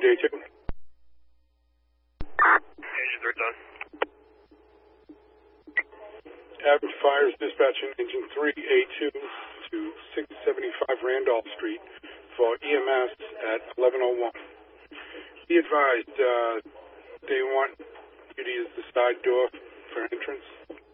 day 2. Engine 3 done. Average Fires dispatching engine 3A2 to 675 Randolph Street for EMS at 11:01. Be advised, they want you to use the side door for entrance.